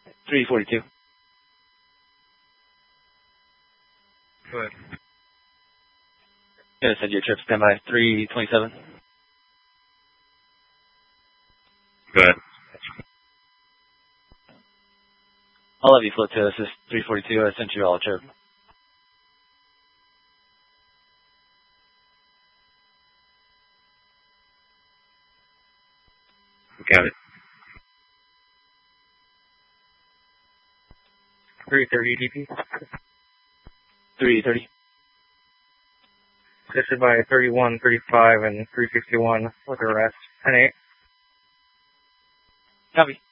342. Go ahead. Gonna send you a trip. Stand by. 327. Go ahead. I'll have you float to assist 342. I sent you all a trip. Got it. 330 DP. 330. Assisted by 31, 35, and 361 with the rest. 10-8. Copy.